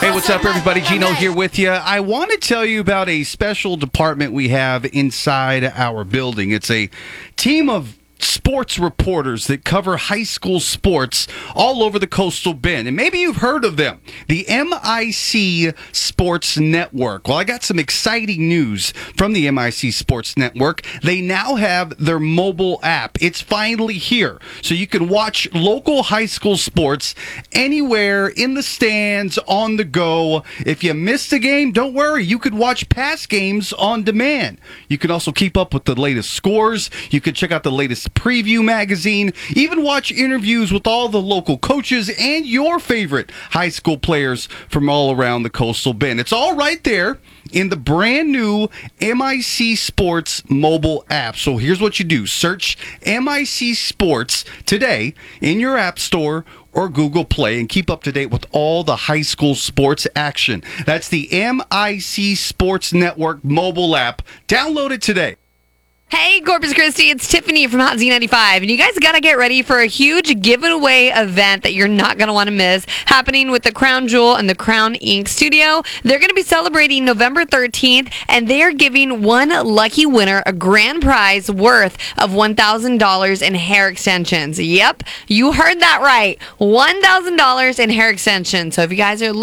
Hey, what's up, everybody? Gino here with you. I want to tell you about a special department we have inside our building. It's a team of sports reporters that cover high school sports all over the Coastal Bend. And maybe you've heard of them, the MIC Sports Network. Well, I got some exciting news from the MIC Sports Network. They now have their mobile app. It's finally here. So you can watch local high school sports anywhere, in the stands, on the go. If you missed a game, don't worry. You could watch past games on demand. You can also keep up with the latest scores. You can check out the latest preview magazine, even watch interviews with all the local coaches and your favorite high school players from all around the Coastal Bend. It's all right there in the brand new MIC Sports mobile app. So here's what you do. Search MIC Sports today in your app store or Google Play and keep up to date with all the high school sports action. That's the MIC Sports Network mobile app. Download it today. Hey, Corpus Christi, it's Tiffany from Hot Z95, and you guys got to get ready for a huge giveaway event that you're not going to want to miss, happening with the Crown Jewel and the Crown Ink Studio. They're going to be celebrating November 13th, and they are giving one lucky winner a grand prize worth of $1,000 in hair extensions. Yep, you heard that right, $1,000 in hair extensions. So if you guys are